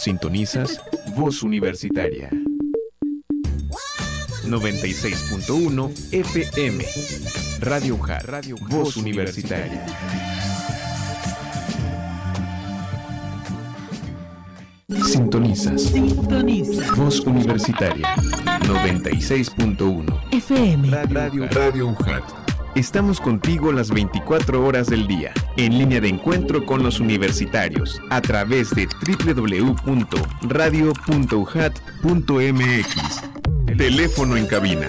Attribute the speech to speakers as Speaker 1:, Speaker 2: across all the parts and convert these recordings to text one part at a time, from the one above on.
Speaker 1: Sintonizas Voz Universitaria 96.1 FM. Radio UJAT, Voz Universitaria. Sintonizas Voz Universitaria 96.1
Speaker 2: FM.
Speaker 1: Radio UJAT. Estamos contigo las 24 horas del día, en línea de encuentro con los universitarios, a través de www.radio.ujat.mx. Teléfono en cabina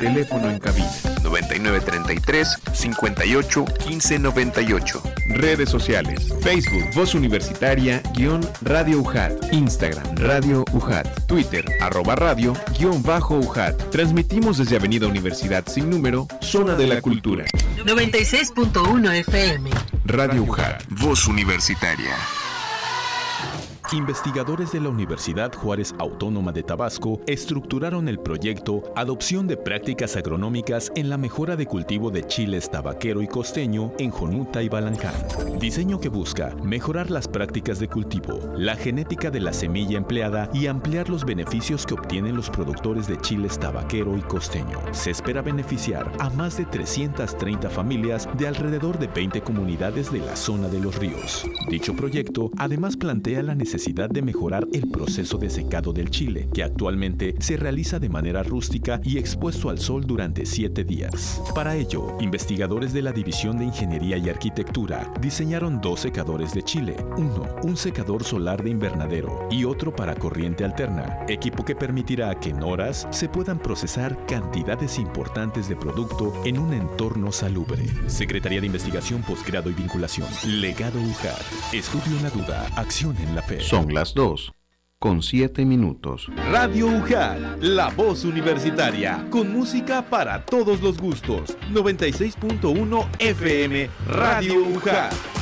Speaker 1: 9933-581598. Redes sociales: Facebook Voz Universitaria _Radio UJAT, Instagram Radio UJAT, Twitter @radio _UJAT. Transmitimos desde Avenida Universidad sin número, Zona de la Cultura.
Speaker 2: 96.1 FM.
Speaker 1: Radio UJAT, Voz Universitaria.
Speaker 3: Investigadores de la Universidad Juárez Autónoma de Tabasco estructuraron el proyecto Adopción de Prácticas Agronómicas en la Mejora de Cultivo de Chiles Tabaquero y Costeño en Jonuta y Balancán. Diseño que busca mejorar las prácticas de cultivo, la genética de la semilla empleada y ampliar los beneficios que obtienen los productores de chiles tabaquero y costeño. Se espera beneficiar a más de 330 familias de alrededor de 20 comunidades de la zona de los ríos. Dicho proyecto además plantea la necesidad de mejorar el proceso de secado del chile, que actualmente se realiza de manera rústica y expuesto al sol durante 7 días. Para ello, investigadores de la División de Ingeniería y Arquitectura diseñaron 2 secadores de chile, uno, un secador solar de invernadero y otro para corriente alterna, equipo que permitirá que en horas se puedan procesar cantidades importantes de producto en un entorno salubre. Secretaría de Investigación, Posgrado y Vinculación. Legado UJAT. Estudio en la duda, acción en la fe.
Speaker 4: Son las 2:07.
Speaker 3: Radio UJAT, la voz universitaria, con música para todos los gustos. 96.1 FM, Radio UJAT.